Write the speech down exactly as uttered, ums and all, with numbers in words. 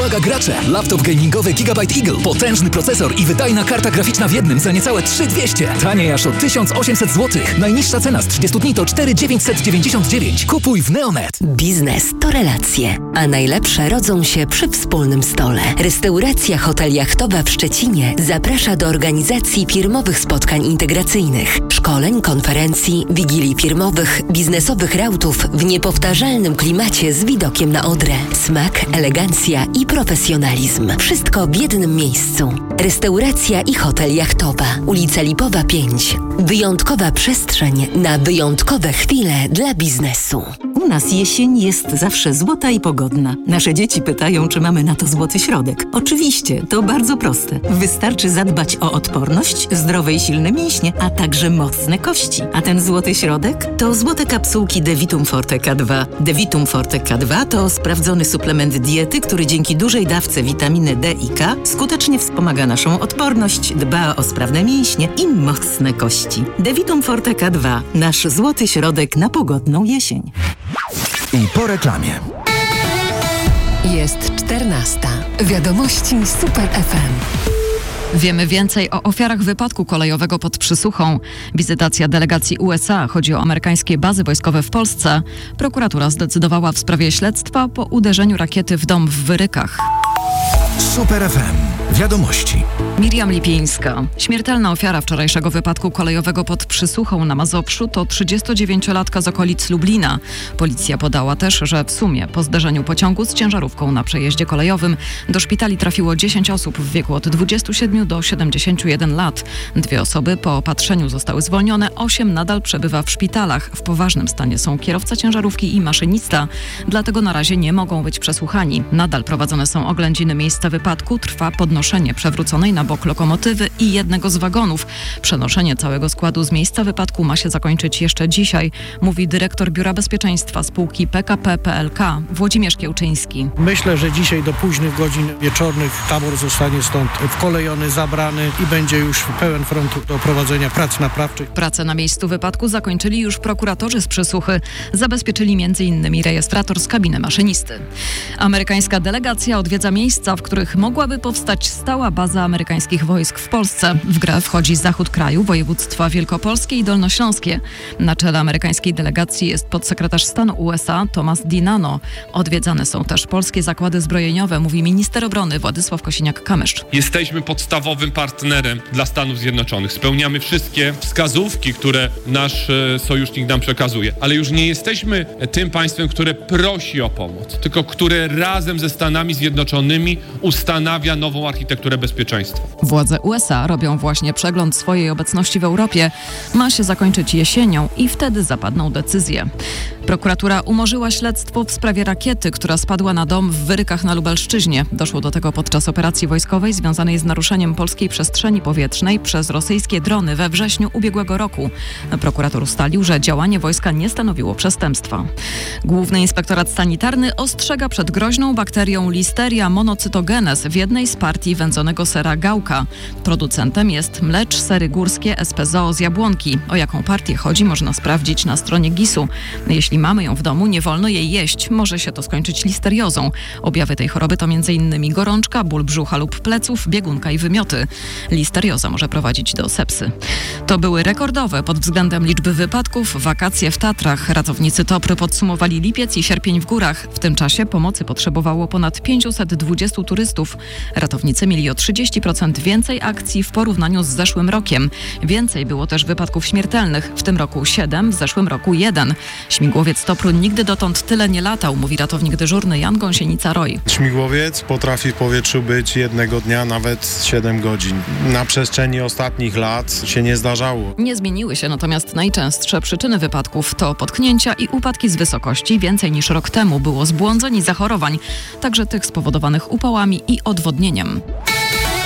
Uwaga gracze! Laptop gamingowy Gigabyte Eagle. Potężny procesor i wydajna karta graficzna w jednym za niecałe trzy tysiące dwieście. Taniej aż o tysiąc osiemset złotych. Najniższa cena z trzydziestu dni to cztery tysiące dziewięćset dziewięćdziesiąt dziewięć. Kupuj w Neonet. Biznes to relacje, a najlepsze rodzą się przy wspólnym stole. Restauracja Hotel Jachtowa w Szczecinie zaprasza do organizacji firmowych spotkań integracyjnych, szkoleń, konferencji, wigilii firmowych, biznesowych rautów w niepowtarzalnym klimacie z widokiem na Odrę. Smak, elegancja i profesjonalizm. Wszystko w jednym miejscu. Restauracja i Hotel Jachtowa. Ulica Lipowa pięć. Wyjątkowa przestrzeń na wyjątkowe chwile dla biznesu. U nas jesień jest zawsze złota i pogodna. Nasze dzieci pytają, czy mamy na to złoty środek. Oczywiście, to bardzo proste. Wystarczy zadbać o odporność, zdrowe i silne mięśnie, a także mocne kości. A ten złoty środek to złote kapsułki Devitum Forte K dwa. Devitum Forte K dwa to sprawdzony suplement diety, który dzięki dużej dawce witaminy D i K skutecznie wspomaga naszą odporność, dba o sprawne mięśnie i mocne kości. Devitum Forte K dwa. Nasz złoty środek na pogodną jesień. I po reklamie. Jest czternasta. Wiadomości Super F M. Wiemy więcej o ofiarach wypadku kolejowego pod Przysuchą. Wizytacja delegacji U S A. Chodzi o amerykańskie bazy wojskowe w Polsce. Prokuratura zdecydowała w sprawie śledztwa po uderzeniu rakiety w dom w Wyrykach. Super F M. Wiadomości. Miriam Lipińska. Śmiertelna ofiara wczorajszego wypadku kolejowego pod Przysuchą na Mazowszu to trzydziestodziewięciolatka z okolic Lublina. Policja podała też, że w sumie po zderzeniu pociągu z ciężarówką na przejeździe kolejowym do szpitali trafiło dziesięć osób w wieku od dwudziestu siedmiu do siedemdziesięciu jeden lat. Dwie osoby po opatrzeniu zostały zwolnione, osiem nadal przebywa w szpitalach. W poważnym stanie są kierowca ciężarówki i maszynista, dlatego na razie nie mogą być przesłuchani. Nadal prowadzone są oględziny miejsca wypadku, trwa podnoszenie przewróconej na bok lokomotywy i jednego z wagonów. Przenoszenie całego składu z miejsca wypadku ma się zakończyć jeszcze dzisiaj, mówi dyrektor Biura Bezpieczeństwa spółki P K P P L K Włodzimierz Kiełczyński. Myślę, że dzisiaj do późnych godzin wieczornych tabor zostanie stąd wkolejony, zabrany i będzie już pełen front do prowadzenia prac naprawczych. Pracę na miejscu wypadku zakończyli już prokuratorzy z Przysuchy. Zabezpieczyli między innymi rejestrator z kabiny maszynisty. Amerykańska delegacja odwiedza miejsca, w których mogłaby powstać stała baza amerykańskich wojsk w Polsce. W grę wchodzi zachód kraju, województwa wielkopolskie i dolnośląskie. Na czele amerykańskiej delegacji jest podsekretarz stanu U S A Thomas DiNanno. Odwiedzane są też polskie zakłady zbrojeniowe, mówi minister obrony Władysław Kosiniak-Kamysz. Jesteśmy podstawowym partnerem dla Stanów Zjednoczonych. Spełniamy wszystkie wskazówki, które nasz e, sojusznik nam przekazuje. Ale już nie jesteśmy tym państwem, które prosi o pomoc, tylko które razem ze Stanami Zjednoczonymi ustanawia nową architekturę bezpieczeństwa. Władze U S A robią właśnie przegląd swojej obecności w Europie. Ma się zakończyć jesienią i wtedy zapadną decyzje. Prokuratura umorzyła śledztwo w sprawie rakiety, która spadła na dom w Wyrykach na Lubelszczyźnie. Doszło do tego podczas operacji wojskowej związanej z naruszeniem polskiej przestrzeni powietrznej przez rosyjskie drony we wrześniu ubiegłego roku. Prokurator ustalił, że działanie wojska nie stanowiło przestępstwa. Główny Inspektorat Sanitarny ostrzega przed groźną bakterią Listeria monocytogenes w jednej z partii wędzonego sera Gałka. Producentem jest Mlecz Sery Górskie S P Zoo z Jabłonki. O jaką partię chodzi, można sprawdzić na stronie gisu. Jeśli mamy ją w domu, nie wolno jej jeść. Może się to skończyć listeriozą. Objawy tej choroby to m in gorączka, ból brzucha lub pleców, biegunka i wymioty. Listerioza może prowadzić do sepsy. To były rekordowe pod względem liczby wypadków wakacje w Tatrach. Ratownicy Topry podsumowali lipiec i sierpień w górach. W tym czasie pomocy potrzebowało ponad pięćset dwudziestu turystów. Ratownicy mieli o trzydzieści procent więcej akcji w porównaniu z zeszłym rokiem. Więcej było też wypadków śmiertelnych. W tym roku siedem, w zeszłym roku jeden. Śmigłowiec Topru nigdy dotąd tyle nie latał, mówi ratownik dyżurny Jan Gąsienica-Roy. Śmigłowiec potrafi w powietrzu być jednego dnia nawet siedem godzin. Na przestrzeni ostatnich lat się nie zdarzało. Nie zmieniły się natomiast najczęstsze przyczyny wypadków to potknięcia i upadki z wysokości. Więcej niż rok temu było zbłądzeń i zachorowań, także tych spowodowanych upałami i odwodnieniem.